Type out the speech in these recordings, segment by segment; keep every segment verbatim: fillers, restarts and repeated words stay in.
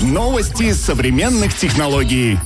Новости современных технологий.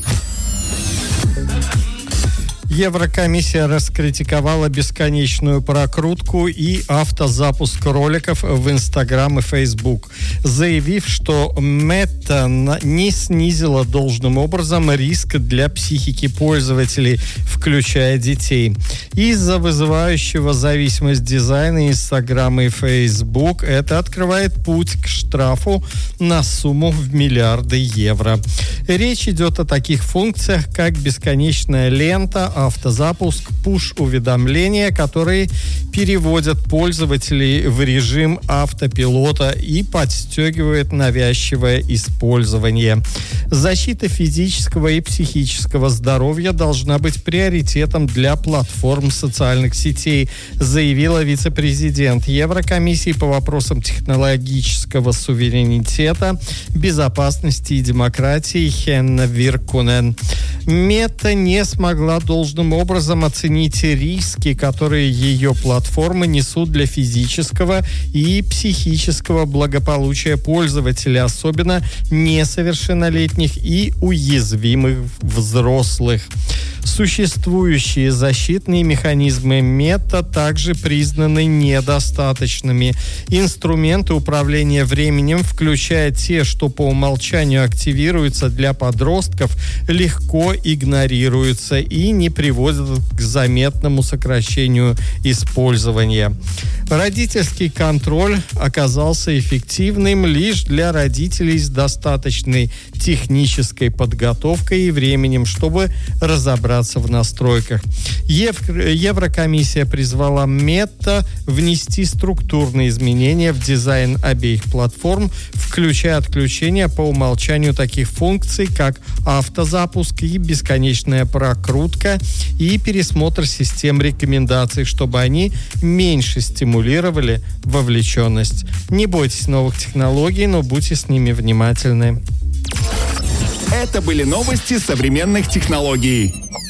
Еврокомиссия раскритиковала бесконечную прокрутку и автозапуск роликов в Инстаграм и Фейсбук, заявив, что Мета не снизила должным образом риск для психики пользователей, включая детей. Из-за вызывающего зависимость дизайна Инстаграма и Фейсбук это открывает путь к штрафу на сумму в миллиарды евро. Речь идет о таких функциях, как бесконечная лента, автозапуск, пуш-уведомления, которые переводят пользователей в режим автопилота и подстегивают навязчивое использование. Защита физического и психического здоровья должна быть приоритетом для платформ социальных сетей, заявила вице-президент Еврокомиссии по вопросам технологического суверенитета, безопасности и демократии Хенна Виркунен. Мета не смогла должным образом оценить риски, которые ее платформы несут для физического и психического благополучия пользователей, особенно несовершеннолетних и уязвимых взрослых. Существующие защитные механизмы Мета также признаны недостаточными. Инструменты управления временем, включая те, что по умолчанию активируются для подростков, легко игнорируются и не приводят к заметному сокращению использования. Родительский контроль оказался эффективным лишь для родителей с достаточной технической подготовкой и временем, чтобы разобраться в настройках. Ев- Еврокомиссия призвала Мета внести структурные изменения в дизайн обеих платформ, включая отключение по умолчанию таких функций, как автозапуск и бесконечная прокрутка, и пересмотр систем рекомендаций, чтобы они меньше стимулировали вовлеченность. Не бойтесь новых технологий, но будьте с ними внимательны. Это были новости современных технологий.